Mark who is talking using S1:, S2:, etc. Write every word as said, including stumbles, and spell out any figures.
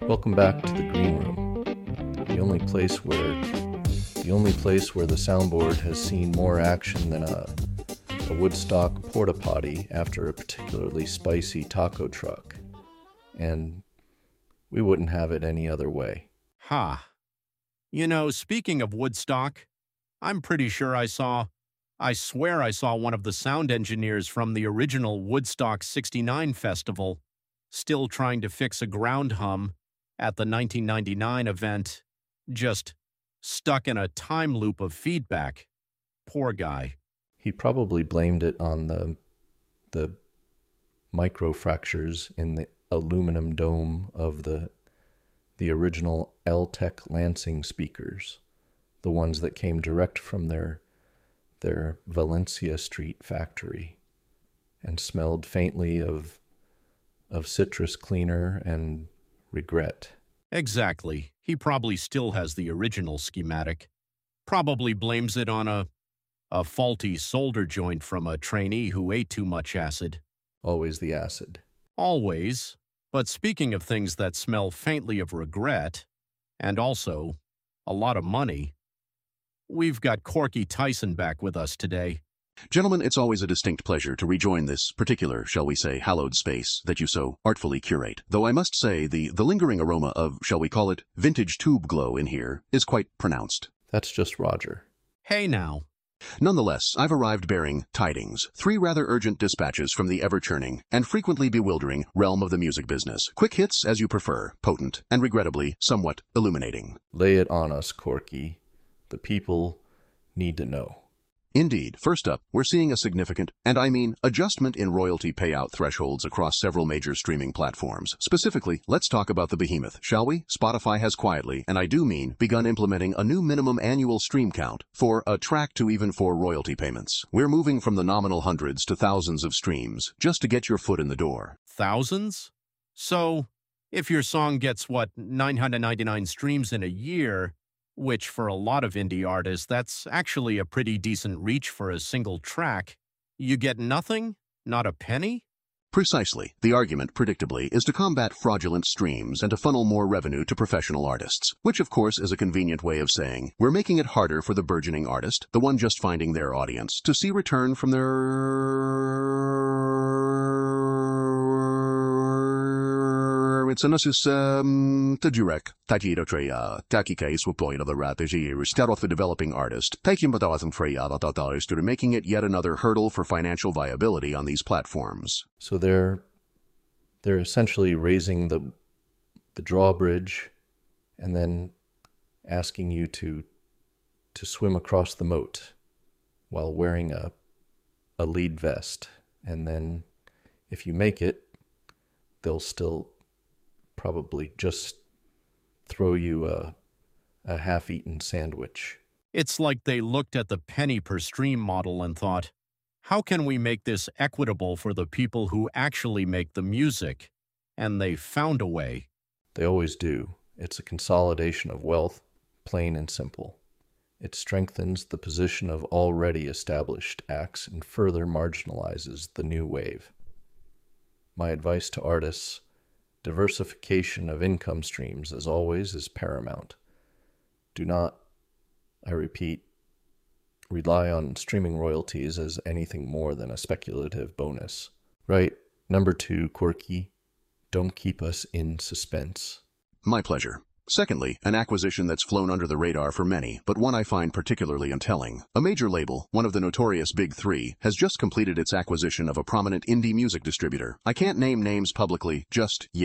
S1: Welcome back to the Green Room, the only place where the only place where the soundboard has seen more action than a, a Woodstock porta potty after a particularly spicy taco truck, and we wouldn't have it any other way.
S2: Ha. Huh. You know, speaking of Woodstock, I'm pretty sure I saw, I swear I saw one of the sound engineers from the original Woodstock sixty-nine festival still trying to fix a ground hum at the nineteen ninety-nine event, just stuck in a time loop of feedback. Poor guy.
S1: He probably blamed it on the the microfractures in the aluminum dome of the the original L-Tech Lansing speakers, the ones that came direct from their their Valencia Street factory and smelled faintly of of citrus cleaner and regret.
S2: Exactly. He probably still has the original schematic. Probably blames it on a a faulty solder joint from a trainee who ate too much acid.
S1: Always the acid.
S2: Always. But speaking of things that smell faintly of regret, and also a lot of money, we've got Corky Tyson back with us today.
S3: Gentlemen, it's always a distinct pleasure to rejoin this particular, shall we say, hallowed space that you so artfully curate. Though I must say the, the lingering aroma of, shall we call it, vintage tube glow in here is quite pronounced.
S1: That's just Roger.
S2: Hey now.
S3: Nonetheless, I've arrived bearing tidings, three rather urgent dispatches from the ever-churning and frequently bewildering realm of the music business. Quick hits, as you prefer, potent, and regrettably somewhat illuminating.
S1: Lay it on us, Corky. The people need to know.
S3: Indeed. First up, we're seeing a significant, and I mean adjustment in royalty payout thresholds across several major streaming platforms. Specifically, let's talk about the behemoth, shall we? Spotify has quietly, and I do mean, begun implementing a new minimum annual stream count for a track to even for royalty payments. We're moving from the nominal hundreds to thousands of streams just to get your foot in the door.
S2: Thousands? So, if your song gets, what, nine hundred ninety-nine streams in a year, which for a lot of indie artists, that's actually a pretty decent reach for a single track, you get nothing? Not a penny?
S3: Precisely. The argument, predictably, is to combat fraudulent streams and to funnel more revenue to professional artists, which of course is a convenient way of saying we're making it harder for the burgeoning artist, the one just finding their audience, to see return from their... It's a nasus um tajurek tajiro treya takika iswapoin of the rataji start off the developing artist taking batawatham freya dollars to making it yet another hurdle for financial viability on these platforms.
S1: So they're they're essentially raising the the drawbridge and then asking you to to swim across the moat while wearing a a lead vest, and then if you make it, they'll still probably just throw you a, a half-eaten sandwich.
S2: It's like they looked at the penny per stream model and thought, how can we make this equitable for the people who actually make the music? And they found a way.
S1: They always do. It's a consolidation of wealth, plain and simple. It strengthens the position of already established acts and further marginalizes the new wave. My advice to artists: diversification of income streams, as always, is paramount. Do not, I repeat, rely on streaming royalties as anything more than a speculative bonus. Right, number two, Corky, don't keep us in suspense.
S3: My pleasure. Secondly, an acquisition that's flown under the radar for many, but one I find particularly untelling. A major label, one of the notorious Big Three, has just completed its acquisition of a prominent indie music distributor. I can't name names publicly just yet.